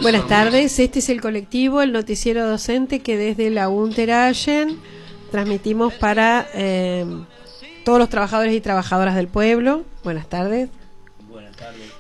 Buenas tardes, este es el colectivo, el noticiero docente que desde la Unterallen transmitimos para todos los trabajadores y trabajadoras del pueblo. Buenas tardes. Buenas tardes.